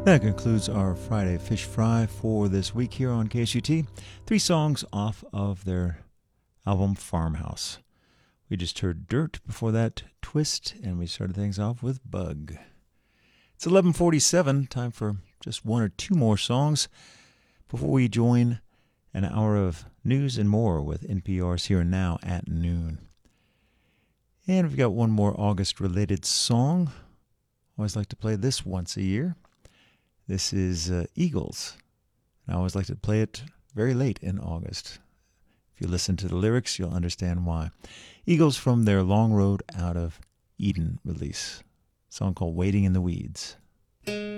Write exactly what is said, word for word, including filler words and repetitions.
That concludes our Friday Fish Fry for this week here on K S U T. Three songs off of their album Farmhouse. We just heard Dirt, before that Twist, and we started things off with Bug. It's eleven forty-seven, time for just one or two more songs before we join an hour of news and more with N P R's Here and Now at noon. And we've got one more August-related song. Always like to play this once a year. This is uh, Eagles. I always like to play it very late in August. If you listen to the lyrics, you'll understand why. Eagles from their Long Road Out of Eden release. A song called Waiting in the Weeds.